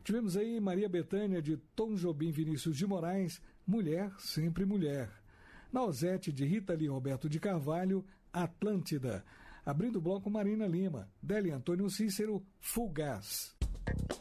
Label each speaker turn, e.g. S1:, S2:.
S1: Tivemos aí Maria Bethânia de Tom Jobim Vinícius de Moraes, Mulher Sempre Mulher. Nausete de Rita Lee Roberto de Carvalho, Atlântida. Abrindo o bloco Marina Lima, Délia Antônio Cícero, Fugaz.